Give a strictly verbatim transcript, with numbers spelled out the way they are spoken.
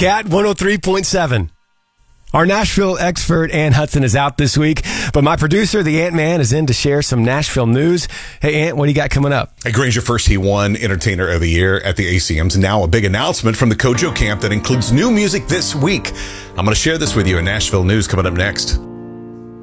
Cat one oh three point seven. Our Nashville expert, Ant Hudson, is out this week, but my producer, the Ant-Man, is in to share some Nashville news. Hey, Ant, what do you got coming up? At Granger First, he won Entertainer of the Year at the A C Ms. Now a big announcement from the Kojo camp that includes new music this week. I'm going to share this with you in Nashville News coming up next.